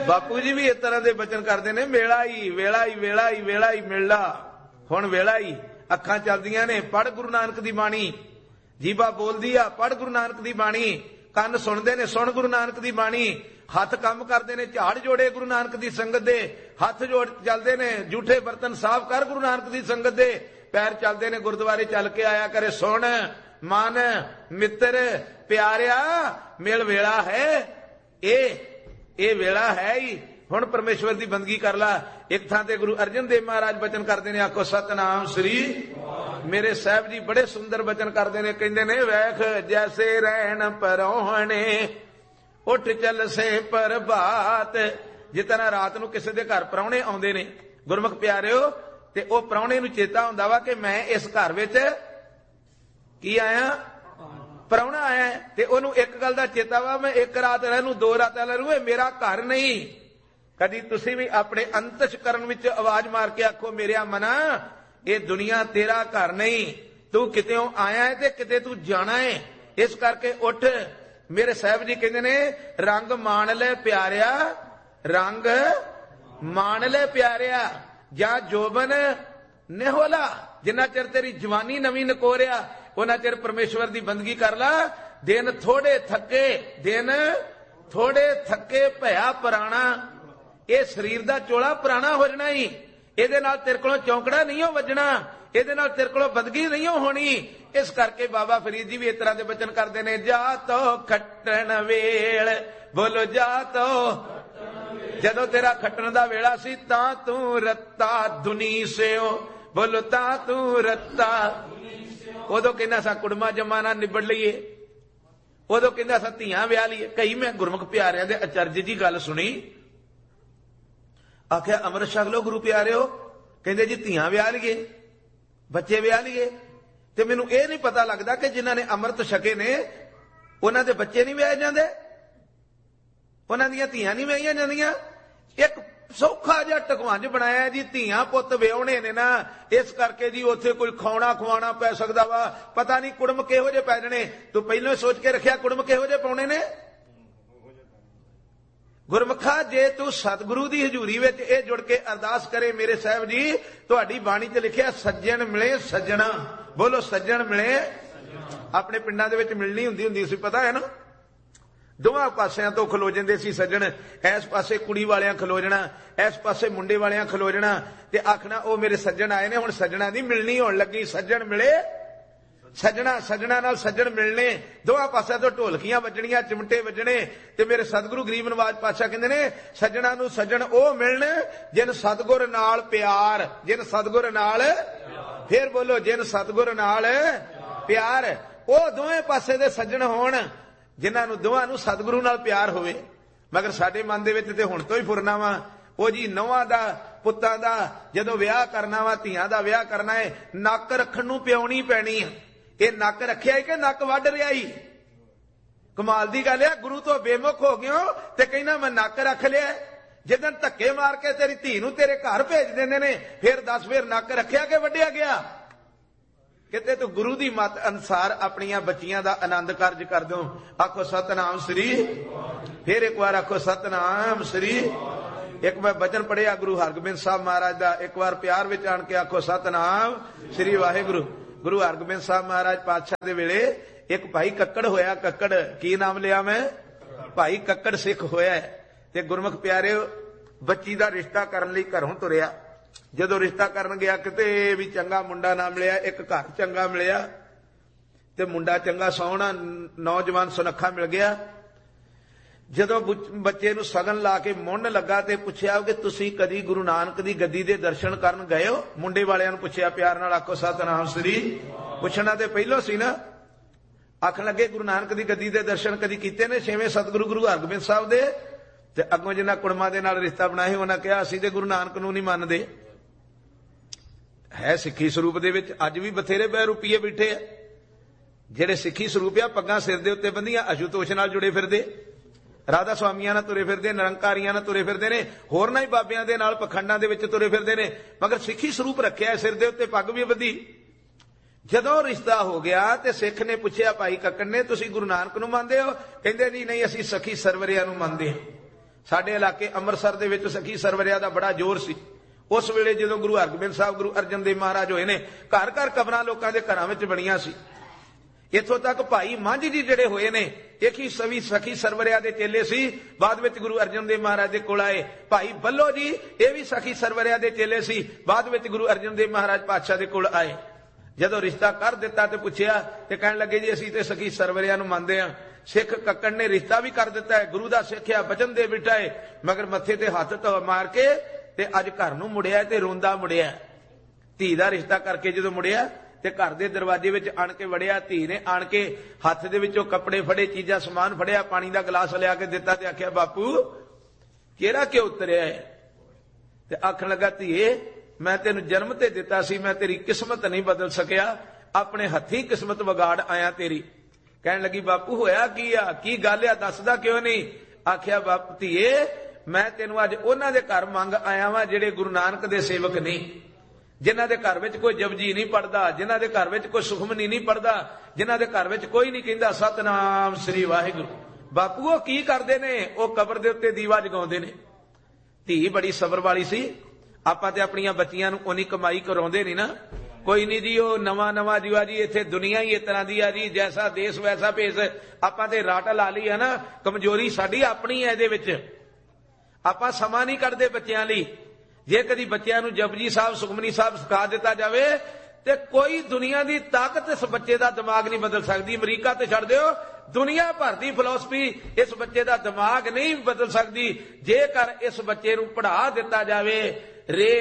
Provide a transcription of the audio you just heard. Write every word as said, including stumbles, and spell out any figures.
बापू जी भी इस तरह के बचन करते हैं, वेला ही वेला ही वेला ही वेला ही मिलना। हुण वेला ही अखां चलदियां ने, पढ़ गुरु नानक दी बाणी, जीबा बोलदी आ पढ़ गुरु नानक दी बाणी, ਕੰਨ ਸੁਣਦੇ ਨੇ ਸੁਣ ਗੁਰੂ ਨਾਨਕ ਦੀ ਬਾਣੀ, ਹੱਥ ਕੰਮ ਕਰਦੇ ਨੇ ਝਾੜ ਜੋੜੇ ਗੁਰੂ ਨਾਨਕ ਦੀ ਸੰਗਤ ਦੇ, ਹੱਥ ਜੋੜ ਚੱਲਦੇ ਨੇ ਝੂਠੇ ਬਰਤਨ ਸਾਫ਼ ਕਰ ਗੁਰੂ ਨਾਨਕ ਦੀ ਸੰਗਤ ਦੇ, ਪੈਰ ਚੱਲਦੇ ਨੇ ਗੁਰਦੁਆਰੇ ਚੱਲ ਕੇ ਆਇਆ ਕਰੇ। ਸੁਣ ਮਨ ਮਿੱਤਰ ਪਿਆਰਿਆ ਮਿਲ ਵੇਲਾ ਹੈ, ਇਹ ਇਹ ਵੇਲਾ ਹੈ ਹੀ। ਹੁਣ ਪਰਮੇਸ਼ਵਰ ਦੀ ਬੰਦਗੀ ਕਰ ਲਾ। ਇੱਕ ਥਾਂ ਤੇ ਗੁਰੂ ਅਰਜਨ ਦੇਵ ਮਹਾਰਾਜ ਬਚਨ ਕਰਦੇ ਨੇ, ਆਖੋ ਸਤਨਾਮ ਸ੍ਰੀ। ਮੇਰੇ ਸਾਹਿਬ ਜੀ ਬੜੇ ਸੁੰਦਰ ਬਚਨ ਕਰਦੇ ਨੇ, ਕਹਿੰਦੇ ਨੇ ਵੇਖ ਜੈਸੇ ਰਹਿਣ ਪਰੋਹਣੇ ਉੱਠ ਚੱਲ ਸੇ ਪ੍ਰਭਾਤ। ਜਿਸ ਤਰ੍ਹਾਂ ਰਾਤ ਨੂੰ ਕਿਸੇ ਦੇ ਘਰ ਪ੍ਰਾਹੁਣੇ ਆਉਂਦੇ ਨੇ ਗੁਰਮੁਖ ਪਿਆਰਿਓ, ਤੇ ਉਹ ਪ੍ਰਾਹੁਣੇ ਨੂੰ ਚੇਤਾ ਹੁੰਦਾ ਵਾ ਕਿ ਮੈਂ ਇਸ ਘਰ ਵਿੱਚ ਕੀ ਆਇਆ, ਪ੍ਰਾਹੁਣਾ ਆਇਆ, ਤੇ ਉਹਨੂੰ ਇੱਕ ਗੱਲ ਦਾ ਚੇਤਾ ਵਾ ਮੈਂ ਇੱਕ ਰਾਤ ਰਹਿ ਦੋ ਰਾਤਾਂ ਲੈ ਲੂ, ਇਹ ਮੇਰਾ ਘਰ ਨਹੀਂ। ਕਦੀ ਤੁਸੀਂ ਵੀ ਆਪਣੇ ਅੰਤਸ਼ਕਰਨ ਵਿੱਚ ਆਵਾਜ਼ ਮਾਰ ਕੇ ਆਖੋ ਮੇਰਿਆ ਮਨਾ ਇਹ ਦੁਨੀਆ ਤੇਰਾ ਘਰ ਨਹੀਂ, ਤੂੰ ਕਿਤੇੋਂ ਆਇਆ ਹੈ ਤੇ ਕਿਤੇ ਤੂੰ ਜਾਣਾ ਹੈ। ਇਸ ਕਰਕੇ ਉੱਠ। ਮੇਰੇ ਸਾਹਿਬ ਜੀ ਕਹਿੰਦੇ ਨੇ ਰੰਗ ਮਾਣ ਲੈ ਪਿਆਰਿਆ, ਰੰਗ ਮਾਣ ਲੈ ਪਿਆਰਿਆ, ਜਾਂ ਜੋਬਨ ਨਿਹੋਲਾ, ਜਿੰਨਾ ਚਿਰ ਤੇਰੀ ਜਵਾਨੀ ਨਵੀਂ ਨਕੋਰਿਆ ਉਹਨਾਂ ਚਿਰ ਪਰਮੇਸ਼ਵਰ ਦੀ ਬੰਦਗੀ ਕਰ ਲਾ। ਦਿਨ ਥੋੜੇ ਥੱਕੇ, ਦਿਨ ਥੋੜੇ ਥੱਕੇ ਭਇਆ ਪੁਰਾਣਾ, ਇਹ ਸਰੀਰ ਦਾ ਚੋਲਾ ਪੁਰਾਣਾ ਹੋ ਜਾਣਾ ਹੀ, ਇਹਦੇ ਨਾਲ ਤੇਰੇ ਕੋਲੋਂ ਚੌਂਕੜਾ ਨਹੀਂ ਹੋ ਵੱਜਣਾ, ਇਹਦੇ ਨਾਲ ਤੇਰੇ ਕੋਲੋਂ ਬੰਦਗੀ ਨਹੀਂ ਹੋਣੀ। ਇਸ ਕਰਕੇ ਬਾਬਾ ਫਰੀਦ ਜੀ ਵੀ ਇਸ ਤਰ੍ਹਾਂ ਦੇ ਬਚਨ ਕਰਦੇ ਨੇ, ਜਾ ਤੋ ਖੱਟਣ ਵੇਲ, ਬੋਲੋ ਜਾ ਤੋ, ਜਦੋਂ ਤੇਰਾ ਖੱਟਣ ਦਾ ਵੇਲਾ ਸੀ ਤਾਂ ਤੂੰ ਰੱਤਾ ਦੁਨੀ ਸਿਓ, ਬੋਲੋ ਤਾਂ ਤੂੰ ਰੱਤਾ। ਉਦੋਂ ਕਹਿੰਦਾ ਸਾ ਕੁੜਮਾ ਜਮਾ ਨਾ ਨਿਬੜ ਲਈਏ, ਉਦੋਂ ਕਹਿੰਦਾ ਸਾ ਧੀਆਂ ਵਿਆਹ ਲਈਏ। ਕਈ ਮੈਂ ਗੁਰਮੁਖ ਪਿਆਰਿਆਂ ਦੇ ਅਚਰਜ ਦੀ ਗੱਲ ਸੁਣੀ, ਆਖਿਆ ਅੰਮ੍ਰਿਤ ਛਕ ਲਓ ਗੁਰੂ ਪਿਆਰਿਓ, ਕਹਿੰਦੇ ਜੀ ਧੀਆਂ ਵਿਆਹ ਲਈਏ, ਬੱਚੇ ਵਿਆਹ ਲਈਏ। ਤੇ ਮੈਨੂੰ ਇਹ ਨਹੀਂ ਪਤਾ ਲੱਗਦਾ ਕਿ ਜਿਨ੍ਹਾਂ ਨੇ ਅੰਮ੍ਰਿਤ ਛਕੇ ਨੇ ਉਹਨਾਂ ਦੇ ਬੱਚੇ ਨਹੀਂ ਵਿਆਹੇ ਜਾਂਦੇ, ਉਹਨਾਂ ਦੀਆਂ ਧੀਆਂ ਨਹੀਂ ਵਿਆਹੀਆਂ ਜਾਂਦੀਆਂ। ਇੱਕ ਸੌਖਾ ਜਿਹਾ ਟਕਵਾਂਜ ਬਣਾਇਆ ਜੀ, ਧੀਆਂ ਪੁੱਤ ਵਿਆਹੁਣੇ ਨੇ ਨਾ, ਇਸ ਕਰਕੇ ਜੀ ਉੱਥੇ ਕੋਈ ਖਾਣਾ ਖਵਾਉਣਾ ਪੈ ਸਕਦਾ ਵਾ, ਪਤਾ ਨਹੀਂ ਕੁੜਮ ਕਿਹੋ ਜਿਹੇ ਪੈ ਜਾਣੇ। ਤੂੰ ਪਹਿਲਾਂ ਹੀ ਸੋਚ ਕੇ ਰੱਖਿਆ ਕੁੜਮ ਕਿਹੋ ਜਿਹੇ ਪਾਉਣੇ ਨੇ। ਗੁਰਮੁਖਾ ਜੇ ਤੂੰ ਸਤਿਗੁਰੂ ਦੀ ਹਜ਼ੂਰੀ ਵਿੱਚ ਇਹ ਜੁੜ ਕੇ ਅਰਦਾਸ ਕਰੇ, ਮੇਰੇ ਸਾਹਿਬ ਜੀ ਤੁਹਾਡੀ ਬਾਣੀ 'ਚ ਲਿਖਿਆ ਸੱਜਣ ਮਿਲੇ ਸੱਜਣਾ, ਬੋਲੋ ਸੱਜਣ ਮਿਲੇ। ਆਪਣੇ ਪਿੰਡਾਂ ਦੇ ਵਿੱਚ ਮਿਲਣੀ ਹੁੰਦੀ ਹੁੰਦੀ ਸੀ, ਪਤਾ ਹੈ ਨਾ, ਦੋਵਾਂ ਪਾਸਿਆਂ ਤੋਂ ਖਲੋ ਜਾਂਦੇ ਸੀ ਸੱਜਣ। ਇਸ ਪਾਸੇ ਕੁੜੀ ਵਾਲਿਆਂ ਖਲੋ ਜਾਣਾ, ਇਸ ਪਾਸੇ ਮੁੰਡੇ ਵਾਲਿਆਂ ਖਲੋ ਜਾਣਾ, ਤੇ ਆਖਣਾ ਉਹ ਮੇਰੇ ਸੱਜਣ ਆਏ ਨੇ, ਹੁਣ ਸੱਜਣਾ ਦੀ ਮਿਲਣੀ ਹੋਣ ਲੱਗੀ, ਸੱਜਣ ਮਿਲੇ ਸੱਜਣਾ, ਸੱਜਣਾ ਨਾਲ ਸੱਜਣ ਮਿਲਣੇ। ਦੋਵਾਂ ਪਾਸਿਆਂ ਤੋਂ ਢੋਲਕੀਆਂ ਵੱਜਣੀਆਂ, ਚਿਮਟੇ ਵੱਜਣੇ। ਤੇ ਮੇਰੇ ਸਤਿਗੁਰੂ ਗਰੀਬ ਨਵਾਜ ਪਾਤਸ਼ਾਹ ਕਹਿੰਦੇ ਨੇ ਸੱਜਣਾ ਨੂੰ ਸੱਜਣ ਉਹ ਮਿਲਣ ਜਿਨ ਸਤਿਗੁਰ ਨਾਲ ਪਿਆਰ, ਜਿਨ ਸਤਿਗੁਰ ਨਾਲ, ਫੇਰ ਬੋਲੋ ਜਿਨ ਸਤਿਗੁਰ ਨਾਲ ਪਿਆਰ। ਉਹ ਦੋਵੇਂ ਪਾਸੇ ਦੇ ਸੱਜਣ ਹੋਣ ਜਿਨ੍ਹਾਂ ਨੂੰ ਦੋਵਾਂ ਨੂੰ ਸਤਿਗੁਰੂ ਨਾਲ ਪਿਆਰ ਹੋਵੇ। ਮਗਰ ਸਾਡੇ ਮਨ ਦੇ ਵਿੱਚ ਤੇ ਹੁਣ ਤੋਂ ਹੀ ਫੁਰਨਾ ਵਾ, ਉਹ ਜੀ ਨੌਵਾਂ ਦਾ ਪੁੱਤਾਂ ਦਾ ਜਦੋਂ ਵਿਆਹ ਕਰਨਾ ਵਾ, ਧੀਆਂ ਦਾ ਵਿਆਹ ਕਰਨਾ ਹੈ, ਨੱਕ ਰੱਖਣ ਨੂੰ ਪਿਆਉਣੀ ਪੈਣੀ ਆ। ਇਹ ਨੱਕ ਰੱਖਿਆ ਕਿ ਨੱਕ ਵੱਢ ਰਿਹਾ ਹੀ? ਕਮਾਲ ਦੀ ਗੱਲ ਹੈ, ਗੁਰੂ ਤੋਂ ਬੇਮੁਖ ਹੋ ਗਿਓ ਤੇ ਕਹਿੰਦਾ ਮੈਂ ਨੱਕ ਰੱਖ ਲਿਆ। ਜਦੋਂ ਧੱਕੇ ਮਾਰ ਕੇ ਤੇਰੀ ਧੀ ਨੂੰ ਤੇਰੇ ਘਰ ਭੇਜ ਦਿੰਦੇ ਨੇ, ਫਿਰ ਦੱਸ ਫਿਰ ਨੱਕ ਰੱਖਿਆ ਕਿ ਵੱਢਿਆ ਗਿਆ? ਕਿਤੇ ਤੂੰ ਗੁਰੂ ਦੀ ਮੱਤ ਅਨੁਸਾਰ ਆਪਣੀਆਂ ਬੱਚੀਆਂ ਦਾ ਆਨੰਦ ਕਾਰਜ ਕਰ ਦਿਓ। ਆਖੋ ਸਤਨਾਮ ਸ੍ਰੀ। ਫਿਰ ਇੱਕ ਵਾਰ ਆਖੋ ਸਤਨਾਮ ਸ੍ਰੀ। ਇੱਕ ਮੈਂ ਬਚਨ ਪੜਿਆ ਗੁਰੂ ਹਰਗੋਬਿੰਦ ਸਾਹਿਬ ਮਹਾਰਾਜ ਦਾ, ਇੱਕ ਵਾਰ ਪਿਆਰ ਵਿੱਚ ਆਣ ਕੇ ਆਖੋ ਸਤਨਾਮ ਸ੍ਰੀ ਵਾਹਿਗੁਰੂ। ਗੁਰੂ ਹਰਗੋਬਿੰਦ ਸਾਹਿਬ ਮਹਾਰਾਜ ਪਾਤਸ਼ਾਹ ਦੇ ਵੇਲੇ ਇੱਕ ਭਾਈ ਕੱਕੜ ਹੋਇਆ, ਕੱਕੜ ਕੀ ਨਾਮ ਲਿਆ ਮੈਂ? ਭਾਈ ਕੱਕੜ ਸਿੱਖ ਹੋਇਆ। ਤੇ ਗੁਰਮੁਖ ਪਿਆਰਿਓ ਬੱਚੀ ਦਾ ਰਿਸ਼ਤਾ ਕਰਨ ਲਈ ਘਰੋਂ ਤੁਰਿਆ। ਜਦੋਂ ਰਿਸ਼ਤਾ ਕਰਨ ਗਿਆ ਕਿਤੇ ਵੀ ਚੰਗਾ ਮੁੰਡਾ ਨਾ ਮਿਲਿਆ, ਇੱਕ ਘਰ ਚੰਗਾ ਮਿਲਿਆ ਤੇ ਮੁੰਡਾ ਚੰਗਾ ਸੋਹਣਾ ਨੌਜਵਾਨ ਸੁਨੱਖਾ ਮਿਲ ਗਿਆ। ਜਦੋਂ ਬੱਚੇ ਨੂੰ ਸਗਨ ਲਾ ਕੇ ਮੁੰਨ ਲੱਗਾ ਤੇ ਪੁੱਛਿਆ ਕਿ ਤੁਸੀਂ ਕਦੀ ਗੁਰੂ ਨਾਨਕ ਦੀ ਗੱਦੀ ਦੇ ਦਰਸ਼ਨ ਕਰਨ ਗਏ ਹੋ? ਮੁੰਡੇ ਵਾਲਿਆਂ ਨੂੰ ਪੁੱਛਿਆ ਪਿਆਰ ਨਾਲ, ਆਖੋ ਸਤਨਾਮ ਸ੍ਰੀ। ਪੁੱਛਣਾ ਤੇ ਪਹਿਲੋਂ ਸੀ ਨਾ। ਆਖਣ ਲੱਗੇ ਗੁਰੂ ਨਾਨਕ ਦੀ ਗੱਦੀ ਦੇ ਦਰਸ਼ਨ ਕਦੀ ਕੀਤੇ ਨੇ? ਛੇਵੇਂ ਸਤਿਗੁਰੂ ਗੁਰੂ ਹਰਗੋਬਿੰਦ ਸਾਹਿਬ ਦੇ। ਤੇ ਅੱਗੋਂ ਜਿਨ੍ਹਾਂ ਕੁੜਮਾਂ ਦੇ ਨਾਲ ਰਿਸ਼ਤਾ ਬਣਾਇਆ ਉਹਨਾਂ ਕਿਹਾ ਅਸੀਂ ਤੇ ਗੁਰੂ ਨਾਨਕ ਨੂੰ ਨਹੀਂ ਮੰਨਦੇ। ਹੈ ਸਿੱਖੀ ਸਰੂਪ ਦੇ ਵਿੱਚ ਅੱਜ ਵੀ ਬਥੇਰੇ ਬੈ ਰੁਪਈਏ ਬੈਠੇ ਆ ਜਿਹੜੇ ਸਿੱਖੀ ਸਰੂਪ ਆ, ਪੱਗਾਂ ਸਿਰ ਦੇ ਉੱਤੇ ਬੰਦੀਆਂ, ਅਸ਼ੂਤੋਸ਼ ਨਾਲ ਜੁੜੇ ਫਿਰਦੇ, ਰਾਧਾ ਸਵਾਮੀਆਂ ਨਾਲ ਤੁਰੇ ਫਿਰਦੇ, ਨਿਰੰਕਾਰੀਆਂ ਨਾਲ ਤੁਰੇ ਫਿਰਦੇ ਨੇ, ਹੋਰਨਾਂ ਹੀ ਬਾਬਿਆਂ ਦੇ ਨਾਲ ਪਖੰਡਾਂ ਦੇ ਵਿੱਚ ਤੁਰੇ ਫਿਰਦੇ ਨੇ, ਮਗਰ ਸਿੱਖੀ ਸਰੂਪ ਰੱਖਿਆ ਸਿਰ ਦੇ ਉੱਤੇ, ਪੱਗ ਵੀ ਬੱਧੀ। ਜਦੋਂ ਰਿਸ਼ਤਾ ਹੋ ਗਿਆ ਤੇ ਸਿੱਖ ਨੇ ਪੁੱਛਿਆ ਭਾਈ ਕੱਕੜ ਨੇ ਤੁਸੀਂ ਗੁਰੂ ਨਾਨਕ ਨੂੰ ਮੰਨਦੇ ਹੋ? ਕਹਿੰਦੇ ਜੀ ਨਹੀਂ, ਅਸੀਂ ਸਖੀ ਸਰਵਰਿਆਂ ਨੂੰ ਮੰਨਦੇ ਹਾਂ। ਸਾਡੇ ਇਲਾਕੇ ਅੰਮ੍ਰਿਤਸਰ ਦੇ ਵਿੱਚ ਸਖੀ ਸਰਵਰਿਆ ਦਾ ਬੜਾ ਜ਼ੋਰ ਸੀ। ਉਸ ਵੇਲੇ ਜਦੋਂ ਗੁਰੂ ਹਰਗੋਬਿੰਦ ਸਾਹਿਬ ਗੁਰੂ ਅਰਜਨ ਦੇਵ ਮਹਾਰਾਜ ਹੋਏ ਨੇ, ਘਰ ਘਰ ਕਬਰਾਂ ਲੋਕਾਂ ਦੇ ਘਰਾਂ ਵਿੱਚ ਬਣੀਆਂ ਸੀ। ਇੱਥੋਂ ਤੱਕ ਭਾਈ ਮੰਝ ਜੀ ਜਿਹੜੇ ਹੋਏ ਨੇ, ਇੱਕ ਹੀ ਸਵੀ ਸਖੀ ਸਰਵਰਿਆ ਦੇ ਚੇਲੇ ਸੀ, ਬਾਅਦ ਵਿੱਚ ਗੁਰੂ ਅਰਜਨ ਦੇਵ ਮਹਾਰਾਜ ਦੇ ਕੋਲ ਆਏ। ਭਾਈ ਬੱਲੋ ਜੀ ਇਹ ਵੀ ਸਖੀ ਸਰਵਰਿਆ ਦੇ ਚੇਲੇ ਸੀ, ਬਾਅਦ ਵਿੱਚ ਗੁਰੂ ਅਰਜਨ ਦੇਵ ਮਹਾਰਾਜ ਪਾਤਸ਼ਾਹ ਦੇ ਕੋਲ ਆਏ। ਜਦੋਂ ਰਿਸ਼ਤਾ ਕਰ ਦਿੱਤਾ ਤੇ ਪੁੱਛਿਆ ਤੇ ਕਹਿਣ ਲੱਗੇ ਜੀ ਅਸੀਂ ਤੇ ਸਖੀ ਸਰਵਰਿਆ ਨੂੰ ਮੰਨਦੇ ਹਾਂ। ਸਿੱਖ ਕੱਕੜ ਨੇ ਰਿਸ਼ਤਾ ਵੀ ਕਰ ਦਿੱਤਾ ਹੈ, ਗੁਰੂ ਦਾ ਸਿੱਖਿਆ ਬਚਨ ਦੇ ਬਿਠਾਏ, ਮਗਰ ਮੱਥੇ ਤੇ ਹੱਥ ਧੋ ਮਾਰ ਕੇ ਤੇ ਅੱਜ ਘਰ ਨੂੰ ਮੁੜਿਆ ਤੇ ਰੋਂਦਾ ਮੁੜਿਆ। ਧੀ ਦਾ ਰਿਸ਼ਤਾ ਕਰਕੇ ਜਦੋਂ ਮੁੜਿਆ ਤੇ ਘਰ ਦੇ ਦਰਵਾਜ਼ੇ ਵਿੱਚ ਆਣ ਕੇ ਵੜਿਆ, ਧੀ ਨੇ ਆਣ ਕੇ ਹੱਥ ਦੇ ਵਿੱਚੋਂ ਕੱਪੜੇ ਫੜੇ, ਚੀਜ਼ਾਂ ਸਮਾਨ ਫੜਿਆ, ਪਾਣੀ ਦਾ ਗਲਾਸ ਲਿਆ ਕੇ ਦਿੱਤਾ ਤੇ ਆਖਿਆ ਬਾਪੂ ਕਿਹੜਾ ਕਿਉਂ ਉਤਰਿਆ ਹੈ? ਤੇ ਆਖਣ ਲੱਗਾ ਧੀਏ ਮੈਂ ਤੈਨੂੰ ਜਨਮ ਤੇ ਦਿੱਤਾ ਸੀ, ਮੈਂ ਤੇਰੀ ਕਿਸਮਤ ਨਹੀਂ ਬਦਲ ਸਕਿਆ, ਆਪਣੇ ਹੱਥੀਂ ਕਿਸਮਤ ਵਿਗਾੜ ਆਇਆ ਤੇਰੀ। ਕਹਿਣ ਲੱਗੀ ਬਾਪੂ ਹੋਇਆ ਕੀ ਆ, ਕੀ ਗੱਲ ਆ, ਦੱਸਦਾ ਕਿਉਂ ਨਹੀਂ? ਆਖਿਆ ਬਾਪੂ ਧੀਏ ਮੈਂ ਤੈਨੂੰ ਅੱਜ ਉਹਨਾਂ ਦੇ ਘਰ ਮੰਗ ਆਇਆ ਵਾਂ ਜਿਹੜੇ ਗੁਰੂ ਨਾਨਕ ਦੇ ਸੇਵਕ ਨਹੀਂ, ਜਿਨ੍ਹਾਂ ਦੇ ਘਰ ਵਿੱਚ ਕੋਈ ਜਪਜੀ ਨਹੀਂ ਪੜਦਾ, ਜਿਨ੍ਹਾਂ ਦੇ ਘਰ ਵਿੱਚ ਕੋਈ ਸੁਖਮਨੀ ਨਹੀਂ ਪੜਦਾ, ਜਿਨ੍ਹਾਂ ਦੇ ਘਰ ਵਿੱਚ ਕੋਈ ਨਹੀਂ ਕਹਿੰਦਾ ਸਤਨਾਮ ਸ੍ਰੀ ਵਾਹਿਗੁਰੂ। ਬਾਪੂ ਉਹ ਕੀ ਕਰਦੇ ਨੇ? ਉਹ ਕਬਰ ਦੇ ਉੱਤੇ ਦੀਵਾ ਜਗਾਉਂਦੇ ਨੇ। ਧੀ ਬੜੀ ਸਬਰ ਵਾਲੀ ਸੀ। ਆਪਾਂ ਤੇ ਆਪਣੀਆਂ ਬੱਚੀਆਂ ਨੂੰ ਉਨੀ ਕਮਾਈ ਕਰਾਉਂਦੇ ਨਹੀਂ ਨਾ, ਕੋਈ ਨਹੀਂ ਜੀ ਉਹ ਨਵਾਂ ਨਵਾਂ ਜੀਵਾ ਜੀ, ਇੱਥੇ ਦੁਨੀਆ ਹੀ ਇਸ ਤਰ੍ਹਾਂ ਦੀ ਆ ਜੀ, ਜੈਸਾ ਦੇਸ਼ ਵੈਸਾ ਭੇਸ। ਆਪਾਂ ਤੇ ਰਾਟ ਲਾ ਲਈ ਹੈ ਨਾ, ਕਮਜ਼ੋਰੀ ਸਾਡੀ ਆਪਣੀ ਹੈ ਇਹਦੇ ਵਿੱਚ। ਆਪਾਂ ਸਮਾਂ ਨਹੀਂ ਕੱਢਦੇ ਬੱਚਿਆਂ ਲਈ। ਜੇ ਕਦੀ ਬੱਚਿਆਂ ਨੂੰ ਜਪਜੀ ਸਾਹਿਬ ਸੁਖਮਨੀ ਸਾਹਿਬ ਸਿਖਾ ਦਿੱਤਾ ਜਾਵੇ ਤੇ ਕੋਈ ਦੁਨੀਆ ਦੀ ਤਾਕਤ ਇਸ ਬੱਚੇ ਦਾ ਦਿਮਾਗ ਨਹੀਂ ਬਦਲ ਸਕਦੀ। ਅਮਰੀਕਾ ਤੇ ਛੱਡ ਦਿਓ, ਦੁਨੀਆ ਭਰ ਦੀ ਫਿਲਾਸਫੀ ਇਸ ਬੱਚੇ ਦਾ ਦਿਮਾਗ ਨਹੀਂ ਬਦਲ ਸਕਦੀ। ਜੇਕਰ ਇਸ ਬੱਚੇ ਨੂੰ ਪੜ੍ਹਾ ਦਿੱਤਾ ਜਾਵੇ ਰੇ